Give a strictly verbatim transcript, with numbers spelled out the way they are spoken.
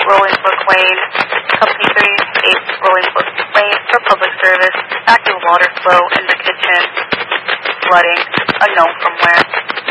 Rolling Brook Lane, Company thirty-eight Rolling Brook Lane for public service, active water flow in the kitchen, flooding, unknown from where.